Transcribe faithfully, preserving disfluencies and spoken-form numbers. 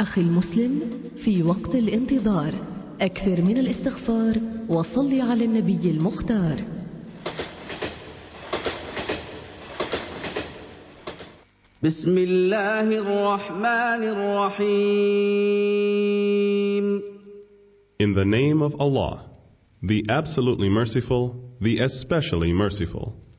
أخي المسلم، في وقت الانتظار أكثر من الاستغفار وصل على النبي المختار. بسم الله الرحمن الرحيم. In the name of Allah, the absolutely merciful, the especially merciful.